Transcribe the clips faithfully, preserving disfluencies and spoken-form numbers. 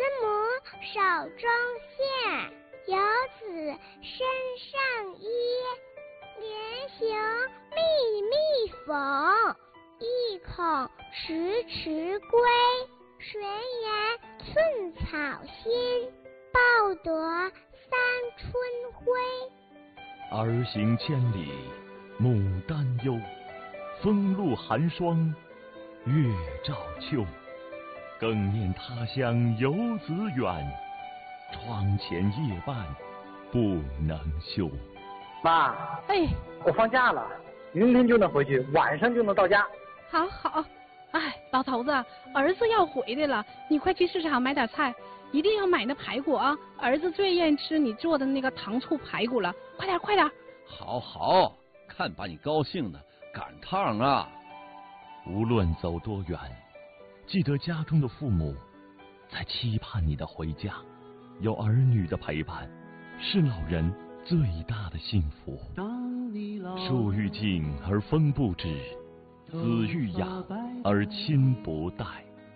母手中线，游子身上衣。连行密密缝，意恐迟迟归。谁言寸草心，报得三春晖。 儿行千里母担忧，风露寒霜月照秋。更念他乡游子远，窗前夜半不能休。 妈， 哎， 我放假了，明天就能回去，晚上就能到家。 好好，哎，老头子，儿子要回来了，你快去市场买点菜，一定要买那排骨啊！儿子最愿意吃你做的那个糖醋排骨了，快点快点！ 好好，看把你高兴的，赶趟啊！ 无论走多远，记得家中的父母在期盼你的回家，有儿女的陪伴，是老人最大的幸福。树欲静而风不止，子欲养而亲不待。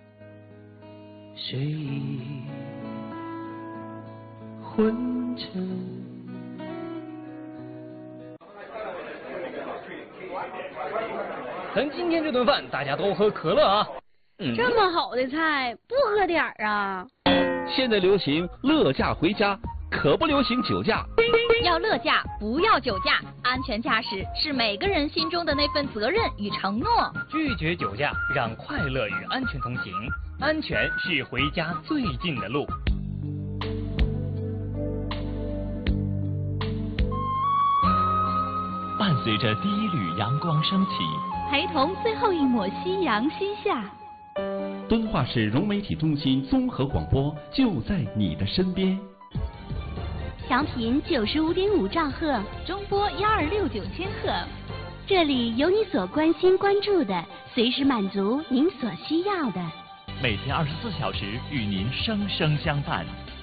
谁已昏沉？ 咱今天这顿饭大家都喝可乐啊！ 嗯、这么好的菜不喝点儿啊？ 现在流行乐驾回家，可不流行酒驾。 要乐驾，不要酒驾。安全驾驶是每个人心中的那份责任与承诺。 拒绝酒驾，让快乐与安全同行。安全是回家最近的路。 伴随着第一缕阳光升起， 陪同最后一抹夕阳西下。 敦化市融媒体中心综合广播就在你的身边。 调频九十五点五兆赫， 中波幺二六九千赫。 这里有你所关心关注的，随时满足您所需要的。 每天二十四小时与您生生相伴。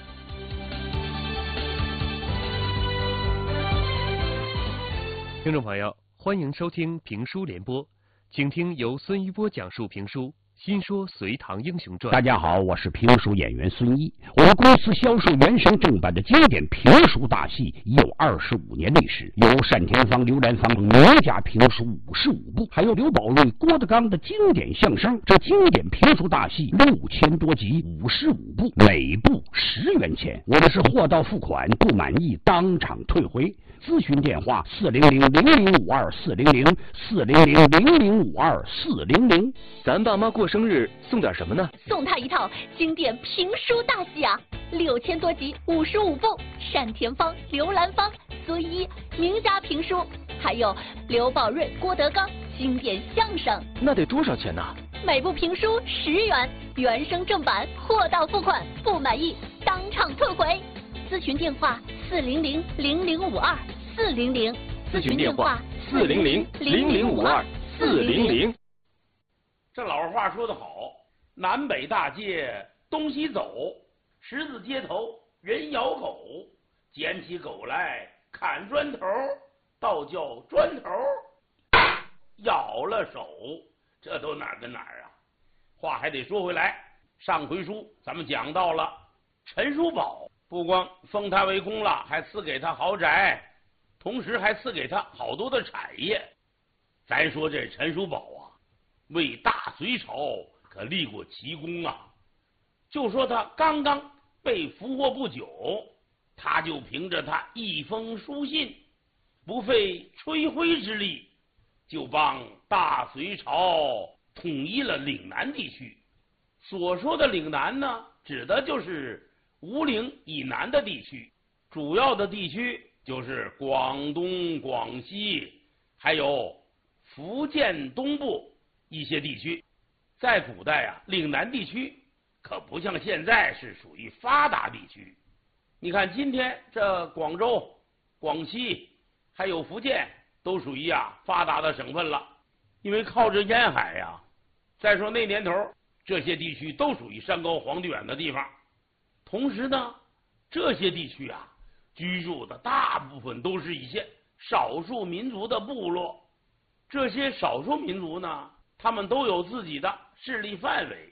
听众朋友，欢迎收听评书联播，请听由孙一波讲述评书。新说《隋唐英雄传》。 大家好，我是评书演员孙一。我们公司销售原声正版的经典评书大戏已有二十五年历史，有单田芳、刘兰芳名家评书五十五部，还有刘宝瑞、郭德纲的经典相声。这经典评书大戏六千多集，五十五部，每部十元钱。我们是货到付款，不满意当场退回。咨询电话：四零零零零五二四零零四零零零零五二四零零。 咱爸妈过生日送点什么呢？ 送他一套经典评书大戏啊，六千多集，五十五部，单田芳、刘兰芳、孙一名家评书，还有刘宝瑞、郭德纲经典相声。 那得多少钱呢？ 每部评书十元，原声正版，货到付款，不满意当场退回。咨询电话：四零零零零五二四零零。 咨询电话：四零零零零五二四零零。 这老话说得好，南北大街东西走，十字街头人咬狗，捡起狗来砍砖头，倒叫砖头咬了手，这都哪儿跟哪儿啊？话还得说回来，上回书咱们讲到了陈叔宝，不光封他为公了，还赐给他豪宅，同时还赐给他好多的产业。咱说这陈叔宝啊，为大隋朝可立过奇功啊！就说他刚刚被俘获不久，他就凭着他一封书信，不费吹灰之力，就帮大隋朝统一了岭南地区。所说的岭南呢，指的就是吴岭以南的地区，主要的地区就是广东、广西，还有福建东部一些地区。在古代啊，岭南地区可不像现在是属于发达地区。你看今天这广州、广西还有福建都属于啊发达的省份了，因为靠着沿海呀、啊。再说那年头，这些地区都属于山高皇帝远的地方。同时呢，这些地区啊，居住的大部分都是一些少数民族的部落。这些少数民族呢，他们都有自己的势力范围，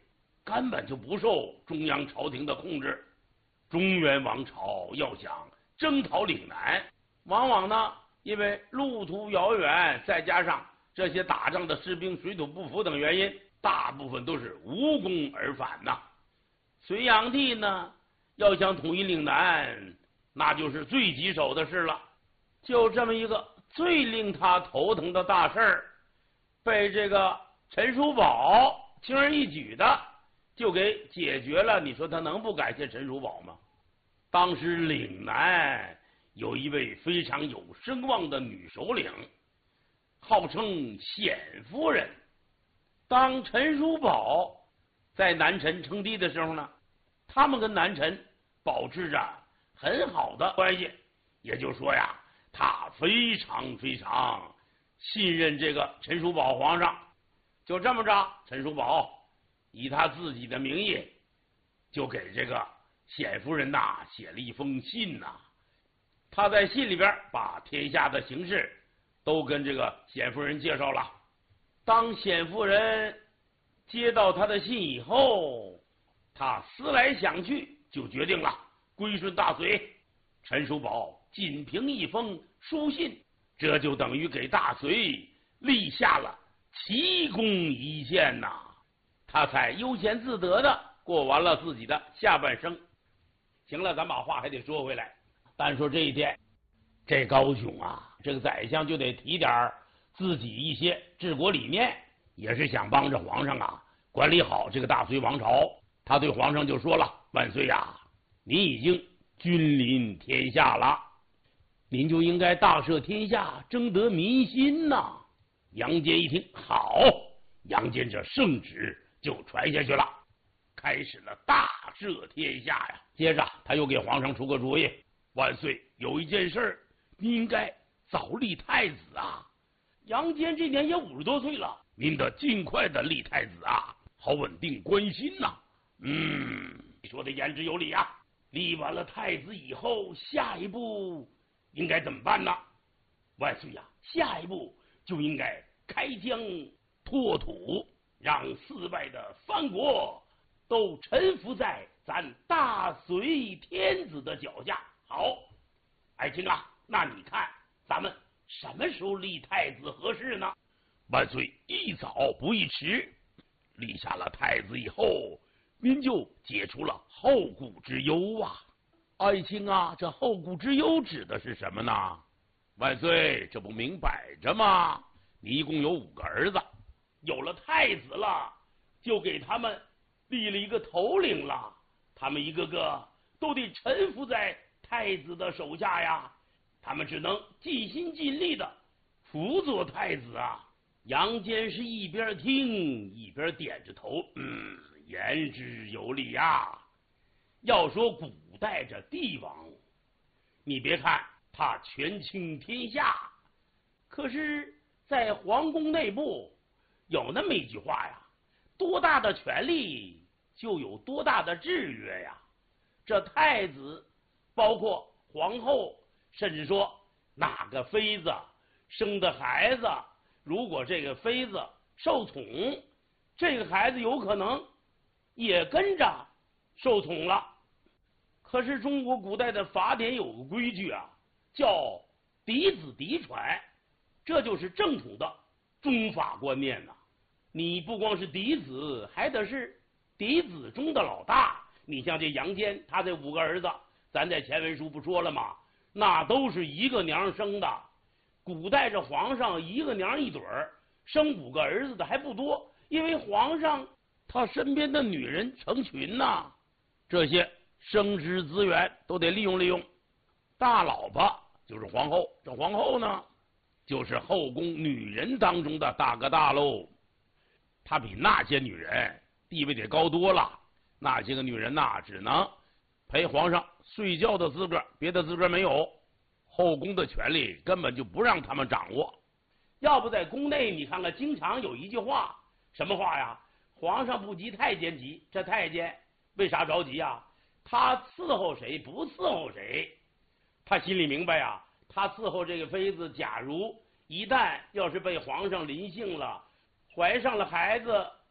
根本就不受中央朝廷的控制。中原王朝要想征讨岭南，往往呢因为路途遥远，再加上这些打仗的士兵水土不服等原因，大部分都是无功而返呐。隋炀帝呢要想统一岭南，那就是最棘手的事了。就这么一个最令他头疼的大事儿，被这个陈叔宝轻而易举的就给解决了。你说他能不感谢陈叔宝吗？当时岭南有一位非常有声望的女首领，号称显夫人。当陈叔宝在南陈称帝的时候呢，他们跟南陈保持着很好的关系，也就是说呀，他非常非常信任这个陈叔宝皇上。就这么着，陈叔宝以他自己的名义就给这个显夫人呐写了一封信呐。他在信里边把天下的形势都跟这个显夫人介绍了。当显夫人接到他的信以后，他思来想去，就决定了归顺大隋。陈叔宝仅凭一封书信，这就等于给大隋立下了奇功一线呐，他才悠闲自得的过完了自己的下半生。行了，咱把话还得说回来。单说这一天，这高雄啊，这个宰相就得提点自己一些治国理念，也是想帮着皇上啊管理好这个大隋王朝。他对皇上就说了：“万岁呀，您已经君临天下了，您就应该大赦天下，征得民心呐。”杨坚一听，好，杨坚这圣旨就传下去了，开始了大赦天下呀。接着他又给皇上出个主意：“万岁，有一件事您应该早立太子啊。杨坚这年也五十多岁了，您得尽快的立太子啊，好稳定关心呐。”嗯，你说的言之有理啊。立完了太子以后，下一步应该怎么办呢？万岁呀，下一步就应该开疆拓土，让四外的藩国都臣服在咱大隋天子的脚下。好，爱卿啊，那你看咱们什么时候立太子合适呢？万岁，宜早不宜迟。立下了太子以后，您就解除了后顾之忧啊。爱卿啊，这后顾之忧指的是什么呢？万岁，这不明摆着吗？你一共有五个儿子，有了太子了，就给他们立了一个头领了，他们一个个都得臣服在太子的手下呀，他们只能尽心尽力的辅佐太子啊。杨坚是一边听一边点着头，嗯，言之有理呀。要说古代这帝王，你别看他权倾天下，可是在皇宫内部有那么一句话呀：多大的权力就有多大的制约呀。这太子包括皇后，甚至说哪个妃子生的孩子，如果这个妃子受宠，这个孩子有可能也跟着受宠了。可是中国古代的法典有个规矩啊，叫嫡子嫡传，这就是正统的中法观念呐。你不光是嫡子，还得是嫡子中的老大。你像这杨坚，他这五个儿子，咱在前文书不说了吗？那都是一个娘生的。古代这皇上一个娘一对儿，生五个儿子的还不多，因为皇上他身边的女人成群呐，这些生殖资源都得利用利用。大老婆就是皇后，这皇后呢，就是后宫女人当中的大哥大喽。她比那些女人地位得高多了。那些个女人呐，只能陪皇上睡觉的资格，别的资格没有。后宫的权力根本就不让他们掌握。要不在宫内，你看看，经常有一句话，什么话呀？皇上不急，太监急。这太监为啥着急啊？他伺候谁不伺候谁，他心里明白呀。他伺候这个妃子，假如一旦要是被皇上临幸了，怀上了孩子，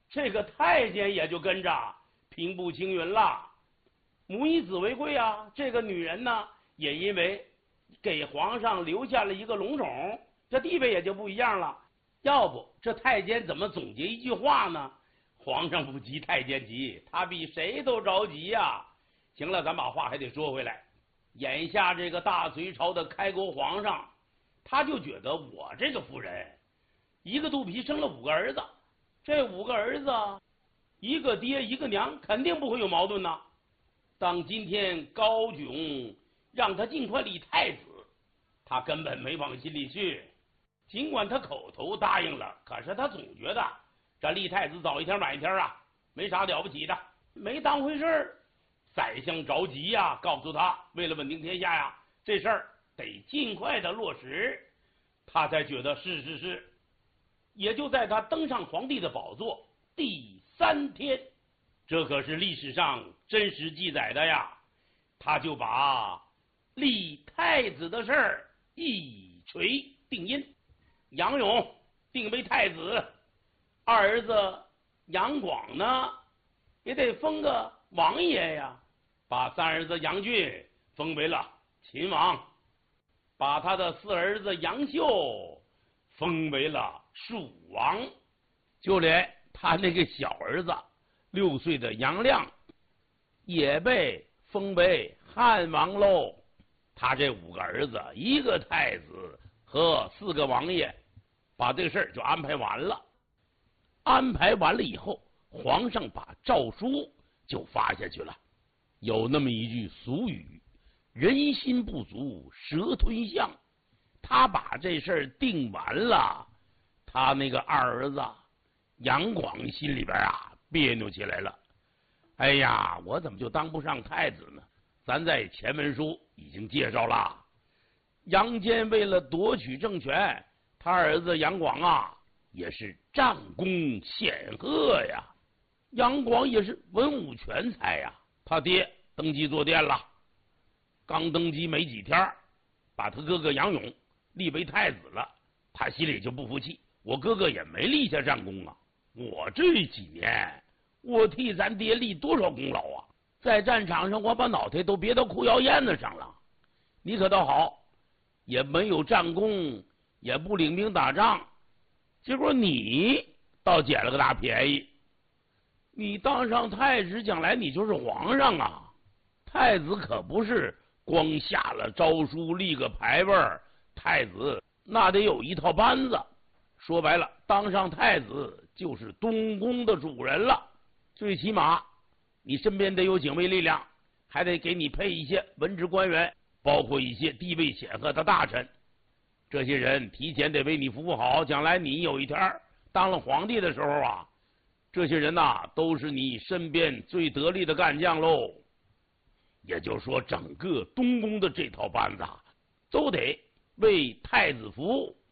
这个太监也就跟着平步青云了。母以子为贵啊，这个女人呢，也因为给皇上留下了一个龙种，这地位也就不一样了。要不这太监怎么总结一句话呢？皇上不急太监急，他比谁都着急呀、啊。行了，咱把话还得说回来。眼下这个大隋朝的开国皇上，他就觉得我这个夫人一个肚皮生了五个儿子，这五个儿子一个爹一个娘，肯定不会有矛盾呐。当今天高炯让他尽快立太子，他根本没往心里去。尽管他口头答应了，可是他总觉得这立太子早一天晚一天啊，没啥了不起的，没当回事儿。宰相着急呀、啊，告诉他，为了稳定天下呀，这事儿得尽快的落实。他才觉得是是是。也就在他登上皇帝的宝座第三天，这可是历史上真实记载的呀，他就把立太子的事儿一锤定音。杨勇定为太子，二儿子杨广呢也得封个王爷呀，把三儿子杨俊封为了秦王，把他的四儿子杨秀封为了蜀王，就连他那个小儿子六岁的杨亮也被封为汉王喽。他这五个儿子，一个太子和四个王爷，把这个事儿就安排完了。安排完了以后，皇上把诏书就发下去了。有那么一句俗语，人心不足蛇吞象。他把这事儿定完了，他那个二儿子杨广心里边啊别扭起来了。哎呀，我怎么就当不上太子呢？咱在前文书已经介绍了，杨坚为了夺取政权，他儿子杨广啊也是战功显赫呀。杨广也是文武全才呀。他爹登基坐殿了，刚登基没几天，把他哥哥杨勇立为太子了。他心里就不服气，我哥哥也没立下战功啊，我这几年我替咱爹立多少功劳啊，在战场上我把脑袋都别到裤腰燕子上了，你可倒好，也没有战功，也不领兵打仗，结果你倒捡了个大便宜。你当上太子，将来你就是皇上啊。太子可不是光下了诏书立个牌位，太子那得有一套班子。说白了，当上太子就是东宫的主人了。最起码你身边得有警卫力量，还得给你配一些文职官员，包括一些地位显赫的大臣。这些人提前得为你服务好，将来你有一天当了皇帝的时候啊，这些人呐、啊、都是你身边最得力的干将喽。也就是说，整个东宫的这套班子都得为太子服务。